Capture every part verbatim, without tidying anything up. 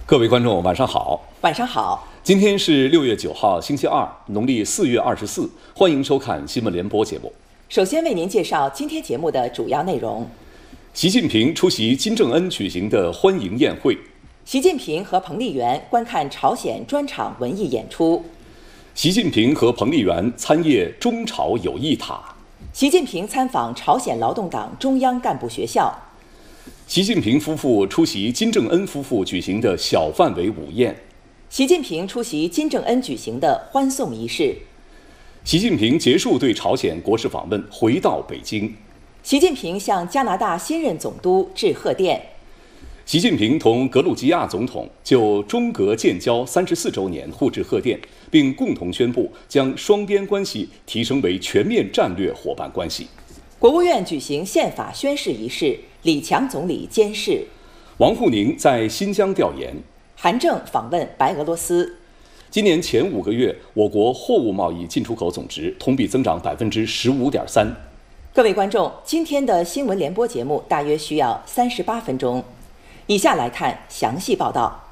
各位观众，晚上好。 晚上好。 今天是六月九号，星期二，农历四月二十四。欢迎收看新闻联播节目。 首先为您介绍今天节目的主要内容： 习近平出席金正恩举行的欢迎宴会； 习近平和彭丽媛观看朝鲜专场文艺演出； 习近平和彭丽媛参谒中朝友谊塔； 习近平参访朝鲜劳动党中央干部学校； 习近平夫妇出席金正恩夫妇举行的小范围午宴； 习近平出席金正恩举行的欢送仪式； 习近平结束对朝鲜国事访问，回到北京； 习近平向加拿大新任总督致贺电； 习近平同格鲁吉亚总统就中格建交三十四周年互致贺电，并共同宣布将双边关系提升为全面战略伙伴关系。 国务院举行宪法宣誓仪式，李强总理监誓； 王沪宁在新疆调研； 韩正访问白俄罗斯。 今年前五个月，我国货物贸易进出口总值同比增长百分之十五点三。 各位观众，今天的新闻联播节目大约需要三十八分钟。以下来看详细报道。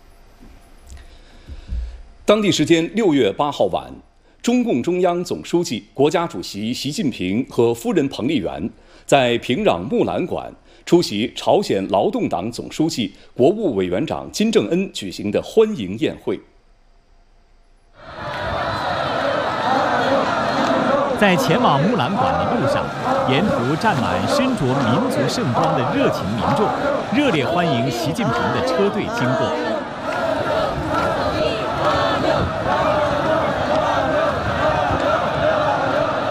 当地时间六月八号晚，中共中央总书记、国家主席习近平和夫人彭丽媛在平壤木兰馆出席朝鲜劳动党总书记、国务委员长金正恩举行的欢迎宴会。 在前往木兰馆的路上，沿途站满身着民族盛装的热情民众，热烈欢迎习近平的车队经过。